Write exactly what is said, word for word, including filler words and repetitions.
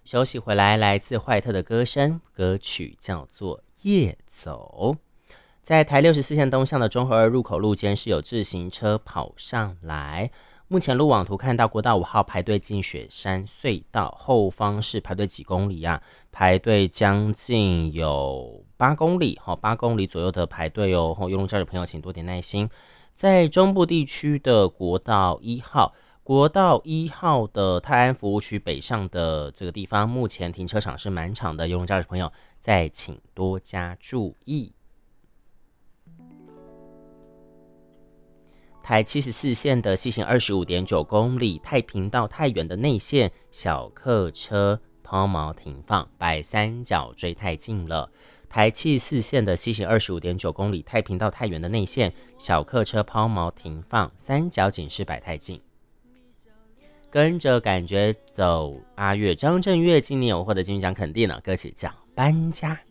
休息回来，来自怀特的歌声，歌曲叫做《夜走》。在台六十四线东向的中和二入口路间是有自行车跑上来。目前路网图看到国道五号排队进雪山隧道，后方是排队几公里啊？排队将近有八公里，八公里左右的排队哦。游龙驾驶朋友请多点耐心。在中部地区的国道一号。国道一号的泰安服务区北上的这个地方，目前停车场是满场的，游泳驾驶朋友再请多加注意。台七十四线的西行 二十五点九 公里，太平到太原的内线小客车抛锚停放，摆三角追太近了。台七十四线的西行 二十五点九 公里，太平到太原的内线小客车抛锚停放，三角警示摆太近。跟着感觉走，阿月张震岳今年有获得金曲奖肯定了，歌曲叫《搬家》。